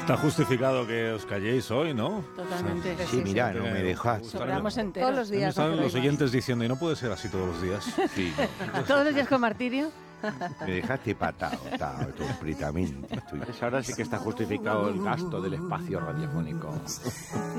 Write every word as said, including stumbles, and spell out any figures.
Está justificado que os calléis hoy, ¿no? Totalmente. O sea, Sí, mira, no me dejas. Sobramos enteros. Todos los días. Están no los te oyentes diciendo, y no puede ser así todos los días. Sí, Todos los días con martirio. me dejaste patado, patado, completamente. Estoy... Ahora sí que está justificado el gasto del espacio radiofónico.